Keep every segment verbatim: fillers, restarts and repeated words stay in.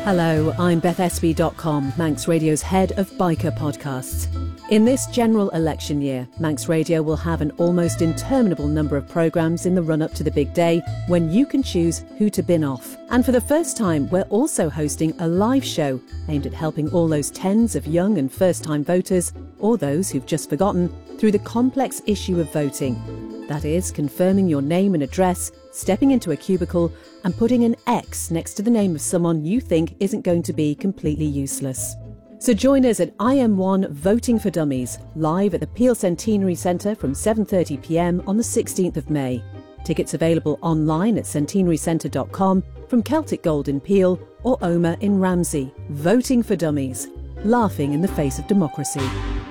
Hello, I'm Beth Espy dot com, Manx Radio's head of biker podcasts. In this general election year, Manx Radio will have an almost interminable number of programmes in the run-up to the big day when you can choose who to bin off. And for the first time, we're also hosting a live show aimed at helping all those tens of young and first-time voters, or those who've just forgotten, through the complex issue of voting. That is, confirming your name and address, stepping into a cubicle and putting an X next to the name of someone you think isn't going to be completely useless. So join us at I M one Voting for Dummies, live at the Peel Centenary Centre from seven thirty p m on the sixteenth of May. Tickets available online at centenary centre dot com, from Celtic Gold in Peel or Oma in Ramsey. Voting for Dummies, laughing in the face of democracy.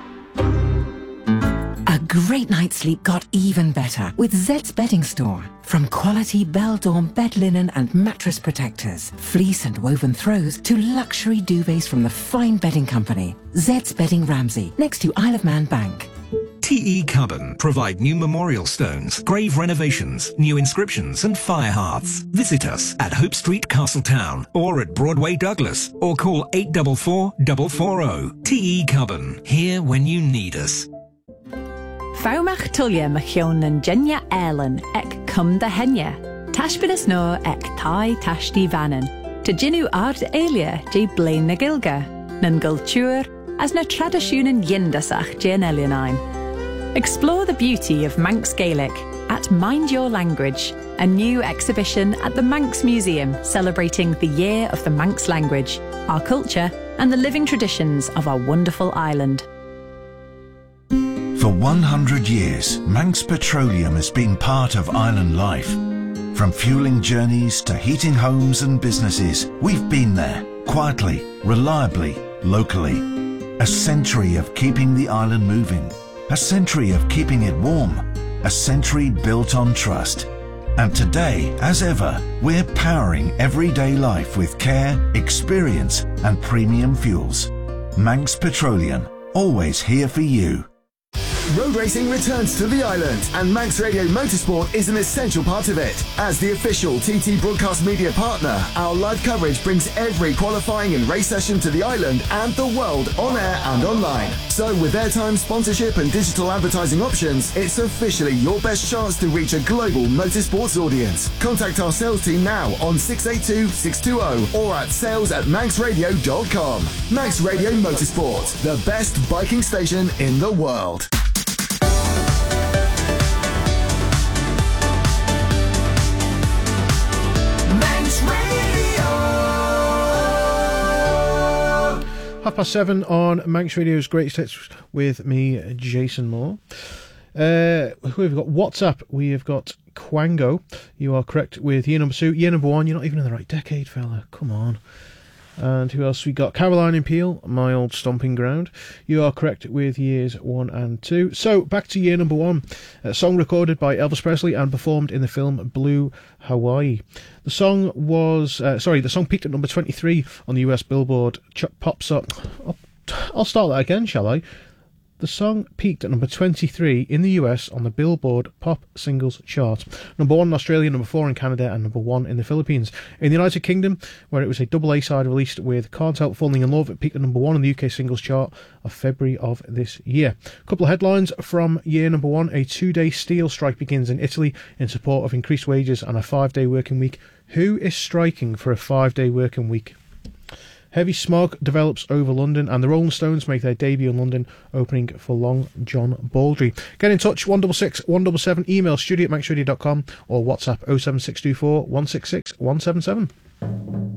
A great night's sleep got even better with Zed's Bedding Store. From quality Beldorm bed linen and mattress protectors, fleece and woven throws, to luxury duvets from the fine bedding company. Zed's Bedding Ramsey, next to Isle of Man Bank. T E Carbon provide new memorial stones, grave renovations, new inscriptions and fire hearths. Visit us at Hope Street, Castletown, or at Broadway, Douglas, or call eight four four, four four zero. T E Carbon, here when you need us. Faumach tulia machion and Jenya Erlen ek cum da henya. Tashbinas no ek tai tashti vanen. To jinu ard elia je blain na gilga. Nan gultur as na tradisjonen yindasach jen elianine. Explore the beauty of Manx Gaelic at Mind Your Language, a new exhibition at the Manx Museum celebrating the year of the Manx language, our culture and the living traditions of our wonderful island. For one hundred years, Manx Petroleum has been part of island life. From fueling journeys to heating homes and businesses, we've been there, quietly, reliably, locally. A century of keeping the island moving. A century of keeping it warm. A century built on trust. And today, as ever, we're powering everyday life with care, experience and premium fuels. Manx Petroleum, always here for you. Road racing returns to the island, and Manx Radio Motorsport is an essential part of it. As the official T T Broadcast Media partner, our live coverage brings every qualifying and race session to the island and the world on air and online. So with airtime, sponsorship and digital advertising options, it's officially your best chance to reach a global motorsports audience. Contact our sales team now on six eight two, six two zero or at sales at manx radio dot com. Manx Radio Motorsport, the best biking station in the world. Half past seven on Manx Radio's Greatest Hits with me, Jason Moore. Uh, who have we got? WhatsApp. We have got Quango. You are correct with year number two. Year number one, you're not even in the right decade, fella. Come on. And who else we got? Caroline in Peel, my old stomping ground. You are correct with years one and two. So, back to year number one. A song recorded by Elvis Presley and performed in the film Blue Hawaii. The song was, uh, sorry, the song peaked at number twenty-three on the U S Billboard Ch- Pop Song. I'll start that again, shall I? The song peaked at number twenty-three in the U S on the Billboard Pop Singles chart. Number one in Australia, number four in Canada, and number one in the Philippines. In the United Kingdom, where it was a double A-side released with Can't Help Falling in Love, it peaked at number one in the U K Singles chart of February of this year. A couple of headlines from year number one. A two-day steel strike begins in Italy in support of increased wages and a five-day working week. Who is striking for a five-day working week? Heavy smog develops over London, and the Rolling Stones make their debut in London, opening for Long John Baldry. Get in touch, one six six, one seven seven, email studio at manx radio dot com or WhatsApp oh seven six two four, one six six, one seven seven.